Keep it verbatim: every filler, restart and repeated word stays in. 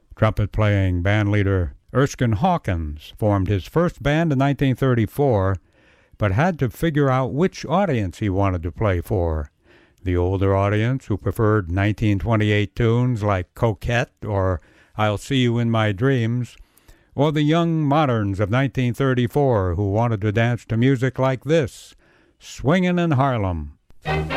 Trumpet-playing bandleader Erskine Hawkins formed his first band in nineteen thirty-four, but had to figure out which audience he wanted to play for. The older audience who preferred nineteen twenty-eight tunes like Coquette or I'll See You in My Dreams, or the young moderns of nineteen thirty-four who wanted to dance to music like this, Swingin' in Harlem.